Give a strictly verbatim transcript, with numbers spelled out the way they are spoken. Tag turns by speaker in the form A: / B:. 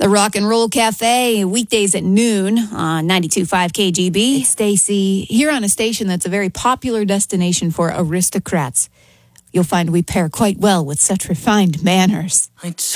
A: The Rock and Roll Cafe, weekdays at noon on ninety-two point five K G B. It's Stacy here on a station that's a very popular destination for aristocrats. You'll find we pair quite well with such refined manners.